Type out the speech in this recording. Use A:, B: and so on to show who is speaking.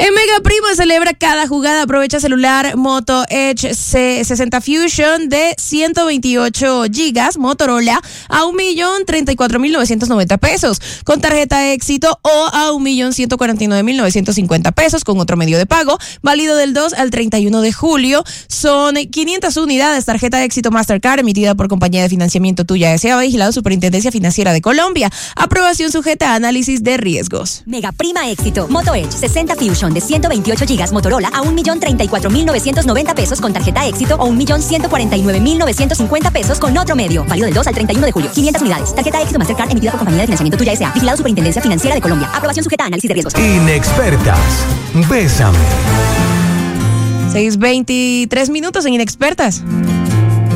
A: En Mega Prima celebra cada jugada. Aprovecha celular Moto Edge C60 Fusion de 128 gigas Motorola a 1.034.990 pesos con tarjeta Éxito o a 1.149.950 pesos con otro medio de pago. Válido del 2 al 31 de julio. Son 500 unidades. Tarjeta Éxito Mastercard emitida por Compañía de Financiamiento Tuya S.A. Vigilado Superintendencia Financiera de Colombia. Aprobación sujeta a análisis de riesgos.
B: Mega Prima Éxito. Moto Edge 60 Fusion de 128 gigas Motorola a 1.034.990 pesos con tarjeta Éxito o 1.149.950 pesos con otro medio. Válido del 2 al 31 de julio. 500 unidades. Tarjeta Éxito Mastercard emitida por Compañía de Financiamiento Tuya S.A. Vigilado Superintendencia Financiera de Colombia. Aprobación sujeta a análisis de riesgos.
C: Inexpertas. Bésame.
A: 6:23 minutos en Inexpertas.